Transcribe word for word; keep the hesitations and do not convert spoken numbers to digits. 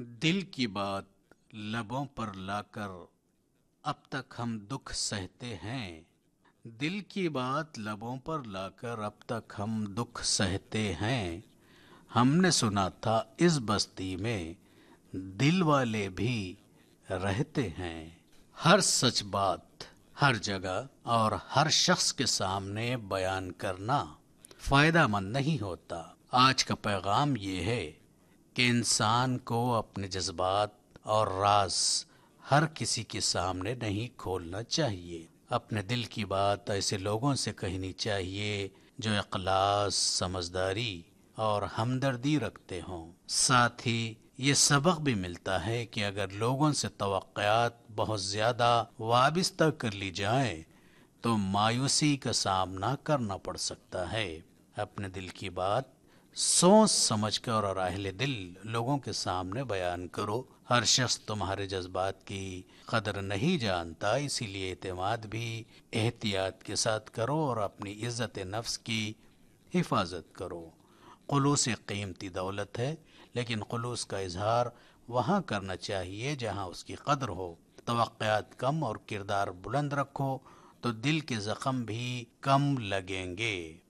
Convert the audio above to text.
دل کی بات لبوں پر لا کر اب تک ہم دکھ سہتے ہیں، دل کی بات لبوں پر لا کر اب تک ہم دکھ سہتے ہیں۔ ہم نے سنا تھا اس بستی میں دل والے بھی رہتے ہیں۔ ہر سچ بات ہر جگہ اور ہر شخص کے سامنے بیان کرنا فائدہ مند نہیں ہوتا۔ آج کا پیغام یہ ہے کہ انسان کو اپنے جذبات اور راز ہر کسی کے سامنے نہیں کھولنا چاہیے۔ اپنے دل کی بات ایسے لوگوں سے کہنی چاہیے جو اخلاص، سمجھداری اور ہمدردی رکھتے ہوں۔ ساتھ ہی یہ سبق بھی ملتا ہے کہ اگر لوگوں سے توقعات بہت زیادہ وابستہ کر لی جائیں تو مایوسی کا سامنا کرنا پڑ سکتا ہے۔ اپنے دل کی بات سوچ سمجھ کر اور اہل دل لوگوں کے سامنے بیان کرو۔ ہر شخص تمہارے جذبات کی قدر نہیں جانتا، اسی لیے اعتماد بھی احتیاط کے ساتھ کرو اور اپنی عزت نفس کی حفاظت کرو۔ خلوص ایک قیمتی دولت ہے، لیکن خلوص کا اظہار وہاں کرنا چاہیے جہاں اس کی قدر ہو۔ توقعات کم اور کردار بلند رکھو تو دل کے زخم بھی کم لگیں گے۔